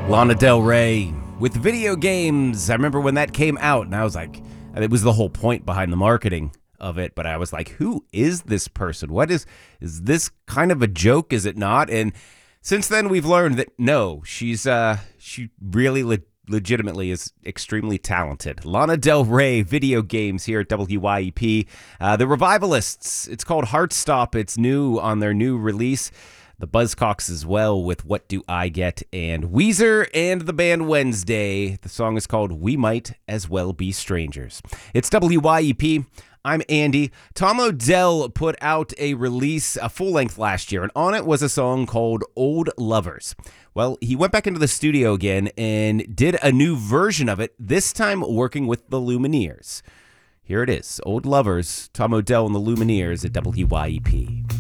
Lana Del Rey with video games. I remember when that came out, and I was like, it was the whole point behind the marketing of it, but I was like, who is this person? What is this kind of a joke? Is it not? And since then, we've learned that no, she really legitimately is extremely talented. Lana Del Rey, video games here at WYEP. The Revivalists, it's called Heartstop. It's new on their new release. The Buzzcocks as well with What Do I Get? And Weezer and the band Wednesday. The song is called We Might As Well Be Strangers. It's WYEP. I'm Andy. Tom Odell put out a release, a full length last year, and on it was a song called Old Lovers. Well, he went back into the studio again and did a new version of it, this time working with the Lumineers. Here it is, Old Lovers, Tom Odell and the Lumineers at WYEP.